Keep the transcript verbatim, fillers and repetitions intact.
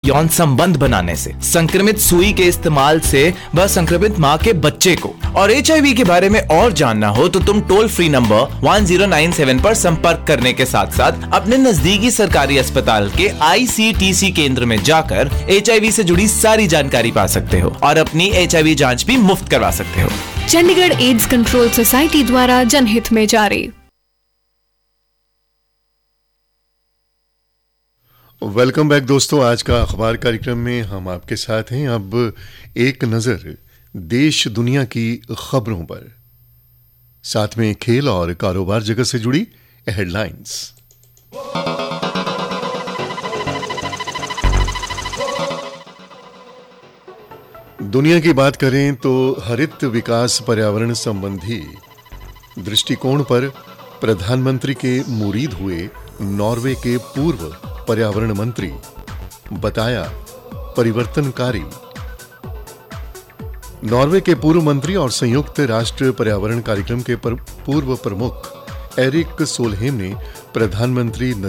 यौन संबंध बनाने से, संक्रमित सुई के इस्तेमाल से व संक्रमित मां के बच्चे को। और एचआईवी के बारे में और जानना हो तो तुम toll free number one zero nine seven पर संपर्क करने के साथ साथ अपने नजदीकी सरकारी अस्पताल के आईसीटीसी केंद्र में जाकर एचआईवी से जुड़ी सारी जानकारी पा सकते हो और अपनी एचआईवी जांच भी मुफ्त करवा सकते हो। चंडीगढ़ एड्स कंट्रोल सोसाइटी द्वारा जनहित में जारी। वेलकम बैक दोस्तों, आज का अखबार कार्यक्रम में हम आपके साथ हैं। अब एक नजर देश दुनिया की खबरों पर, साथ में खेल और कारोबार जगत से जुड़ी हेडलाइंस। दुनिया की बात करें तो हरित विकास पर्यावरण संबंधी दृष्टिकोण पर प्रधानमंत्री के मुरीद हुए नॉर्वे के पूर्व पर्यावरण मंत्री बताया परिवर्तनकारी। नॉर्वे के पूर्व मंत्री और संयुक्त राष्ट्र पर्यावरण कार्यक्रम के पूर्व प्रमुख एरिक सोलहेम ने प्रधानमंत्री